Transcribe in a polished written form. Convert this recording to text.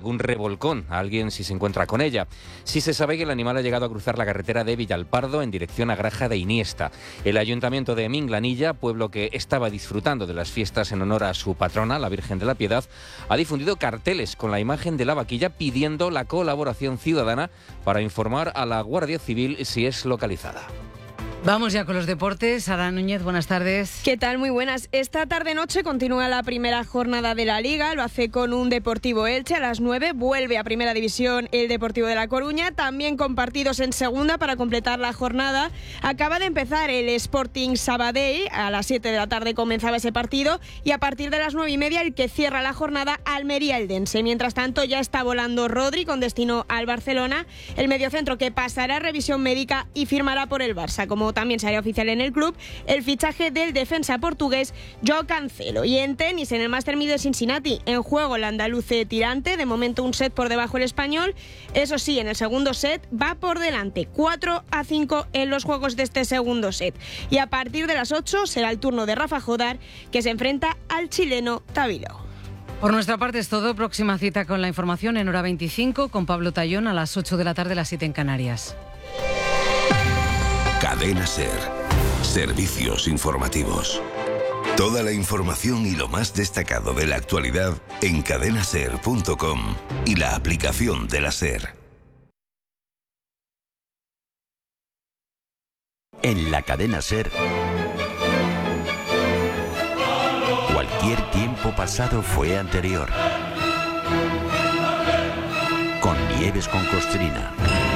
un revolcón a alguien si se encuentra con ella. Sí se sabe que el animal ha llegado a cruzar la carretera de Villalpardo en dirección a Graja de Iniesta. El ayuntamiento de Minglanilla, pueblo que estaba disfrutando de las fiestas en honor a su patrona, la Virgen de la Piedad, ha difundido carteles con la imagen de la vaquilla pidiendo la colaboración ciudadana para informar a la Guardia Civil si es localizada. Vamos ya con los deportes. Sara Núñez, buenas tardes. ¿Qué tal? Muy buenas. Esta tarde-noche continúa la primera jornada de la Liga. Lo hace con un Deportivo Elche a las 9. Vuelve a Primera División el Deportivo de La Coruña. También con partidos en Segunda para completar la jornada. Acaba de empezar el Sporting Sabadell. A las 7 de la tarde comenzaba ese partido. Y a partir de las 9:30 el que cierra la jornada, Almería-Eldense. Mientras tanto ya está volando Rodri con destino al Barcelona. El mediocentro que pasará revisión médica y firmará por el Barça. Como también se hará oficial en el club el fichaje del defensa portugués Joao Cancelo. Y en tenis, en el Master 1000 de Cincinnati, en juego el andaluz tirante, de momento un set por debajo el español. Eso sí, en el segundo set va por delante, 4-5 en los juegos de este segundo set. Y a partir de las 8 será el turno de Rafa Jodar, que se enfrenta al chileno Tabilo. Por nuestra parte es todo. Próxima cita con la información en hora 25 con Pablo Tallón a las 8 de la tarde, las 7 en Canarias. Cadena SER. Servicios informativos. Toda la información y lo más destacado de la actualidad en cadenaser.com y la aplicación de la SER. En la cadena SER, cualquier tiempo pasado fue anterior. Con Nieves con Costrina,